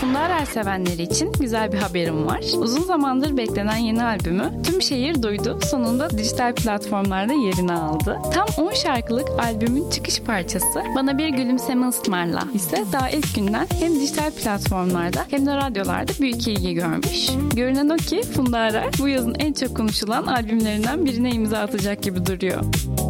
Funda Arar sevenleri için güzel bir haberim var. Uzun zamandır beklenen yeni albümü tüm şehir duydu. Sonunda dijital platformlarda yerini aldı. Tam 10 şarkılık albümün çıkış parçası Bana Bir Gülümseme Ismarla ise daha ilk günden hem dijital platformlarda hem de radyolarda büyük ilgi görmüş. Görünen o ki Funda Arar bu yazın en çok konuşulan albümlerinden birine imza atacak gibi duruyor.